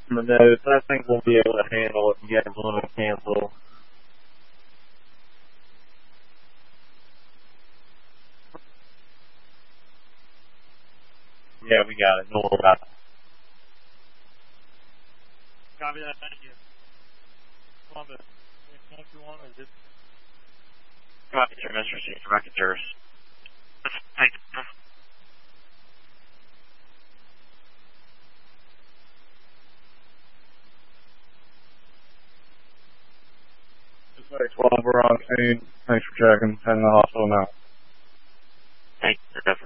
notes. I think we'll be able to handle it if you guys want to cancel. Yeah, we got it. Don't worry about it. Copy that. Thank you. Columbus. Anything else you want? Or just... Copy, sir. Mr. Senior. Back at yours. Thank you. It's 12, we're on scene. Thanks for checking. Heading to the hospital now. Thank you, sir.